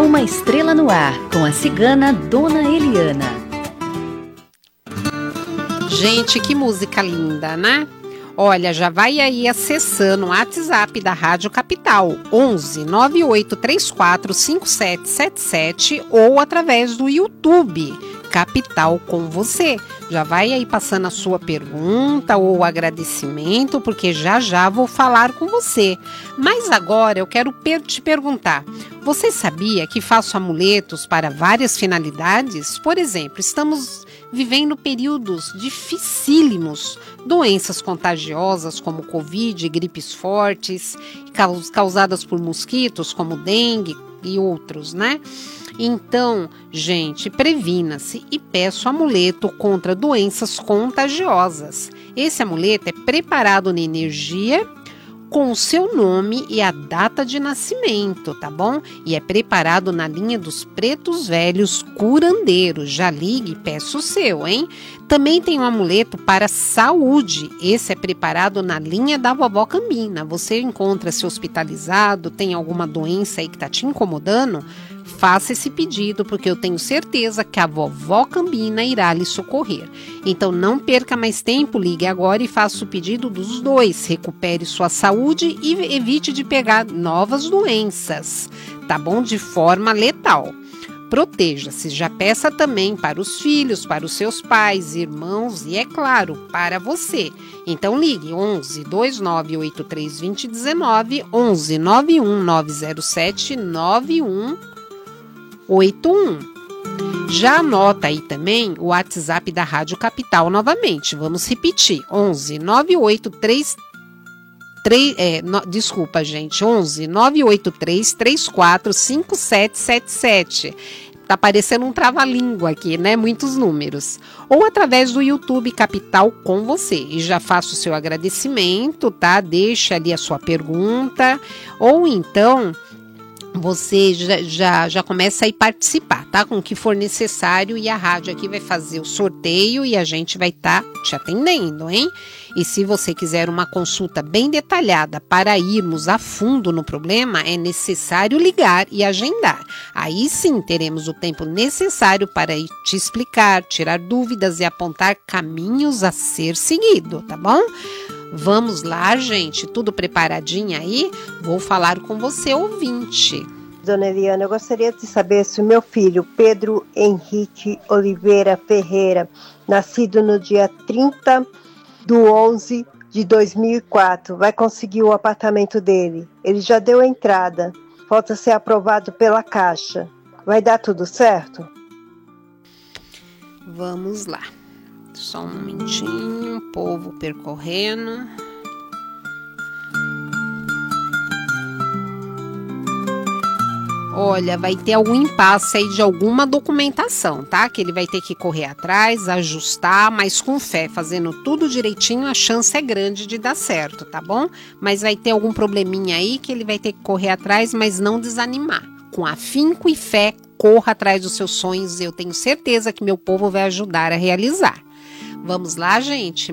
Uma Estrela no Ar, com a cigana Dona Eliana. Gente, que música linda, né? Olha, já vai aí acessando o WhatsApp da Rádio Capital, 11 9834 5777, ou através do YouTube, Capital com Você. Já vai aí passando a sua pergunta ou agradecimento, porque já vou falar com você. Mas agora eu quero te perguntar, você sabia que faço amuletos para várias finalidades? Por exemplo, estamos vivendo períodos dificílimos, doenças contagiosas como Covid, gripes fortes, causadas por mosquitos como dengue e outros, né? Então, gente, previna-se e peça o amuleto contra doenças contagiosas. Esse amuleto é preparado na energia com o seu nome e a data de nascimento, tá bom? E é preparado na linha dos pretos velhos curandeiros. Já ligue e peça o seu, hein? Também tem um amuleto para saúde. Esse é preparado na linha da vovó Cambina. Você encontra-se hospitalizado, tem alguma doença aí que tá te incomodando? Faça esse pedido, porque eu tenho certeza que a vovó Cambina irá lhe socorrer. Então não perca mais tempo, ligue agora e faça o pedido dos dois. Recupere sua saúde e evite de pegar novas doenças, tá bom? De forma letal. Proteja-se, já peça também para os filhos, para os seus pais, irmãos e, é claro, para você. Então ligue 11 2983 2019, 11 91 907 9181. Já anota aí também o WhatsApp da Rádio Capital novamente. Vamos repetir. 11 983 11 983 34 5777. Tá parecendo um trava-língua aqui, né? Muitos números. Ou através do YouTube Capital com Você. E já faça o seu agradecimento, tá? Deixa ali a sua pergunta. Ou então você já começa a participar, tá? Com o que for necessário, e a rádio aqui vai fazer o sorteio e a gente vai estar te atendendo, hein? E se você quiser uma consulta bem detalhada para irmos a fundo no problema, é necessário ligar e agendar. Aí sim teremos o tempo necessário para ir te explicar, tirar dúvidas e apontar caminhos a ser seguido, tá bom? Vamos lá, gente, tudo preparadinho aí? Vou falar com você, ouvinte. Dona Eliana, eu gostaria de saber se o meu filho, Pedro Henrique Oliveira Ferreira, nascido no dia 30/11/2004, vai conseguir o apartamento dele. Ele já deu a entrada, falta ser aprovado pela Caixa. Vai dar tudo certo? Vamos lá. Só um momentinho, povo percorrendo. Olha, vai ter algum impasse aí de alguma documentação, tá? Que ele vai ter que correr atrás, ajustar, mas com fé, fazendo tudo direitinho, a chance é grande de dar certo, tá bom? Mas vai ter algum probleminha aí que ele vai ter que correr atrás, mas não desanimar. Com afinco e fé, corra atrás dos seus sonhos e eu tenho certeza que meu povo vai ajudar a realizar. Vamos lá, gente?